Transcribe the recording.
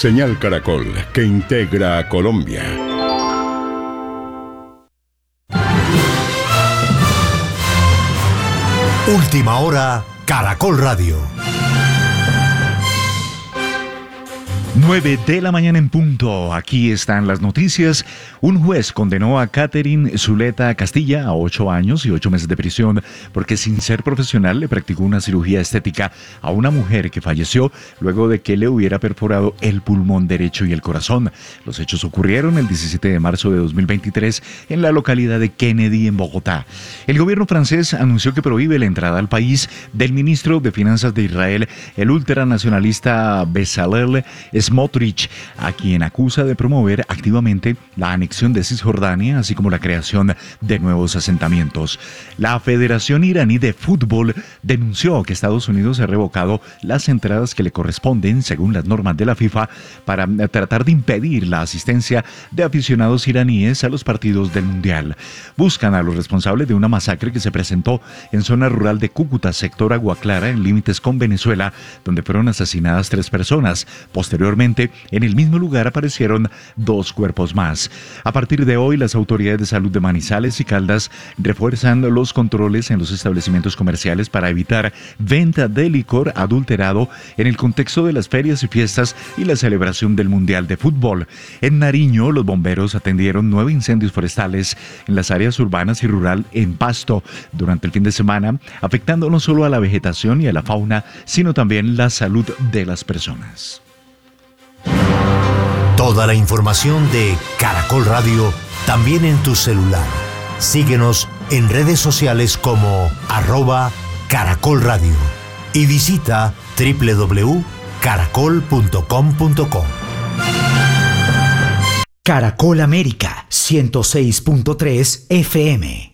Señal Caracol, que integra a Colombia. Última hora, Caracol Radio. 9 de la mañana en punto. Aquí están las noticias. Un juez condenó a Catherine Zuleta Castilla a 8 años y 8 meses de prisión porque, sin ser profesional, le practicó una cirugía estética a una mujer que falleció luego de que le hubiera perforado el pulmón derecho y el corazón. Los hechos ocurrieron el 17 de marzo de 2023 en la localidad de Kennedy, en Bogotá. El gobierno francés anunció que prohíbe la entrada al país del ministro de Finanzas de Israel, el ultranacionalista Bezalel Smotrich, a quien acusa de promover activamente la anexión de Cisjordania, así como la creación de nuevos asentamientos. La Federación Iraní de Fútbol denunció que Estados Unidos ha revocado las entradas que le corresponden, según las normas de la FIFA, para tratar de impedir la asistencia de aficionados iraníes a los partidos del Mundial. Buscan a los responsables de una masacre que se presentó en zona rural de Cúcuta, sector Agua Clara, en límites con Venezuela, donde fueron asesinadas 3 personas. Posteriormente, en el mismo lugar aparecieron 2 cuerpos más. A partir de hoy, las autoridades de salud de Manizales y Caldas refuerzan los controles en los establecimientos comerciales para evitar venta de licor adulterado en el contexto de las ferias y fiestas y la celebración del Mundial de Fútbol. En Nariño, los bomberos atendieron 9 incendios forestales en las áreas urbanas y rural en Pasto durante el fin de semana, afectando no solo a la vegetación y a la fauna, sino también la salud de las personas. Toda la información de Caracol Radio también en tu celular. Síguenos en redes sociales como @Caracol Radio y visita www.caracol.com.co. Caracol América 106.3 FM.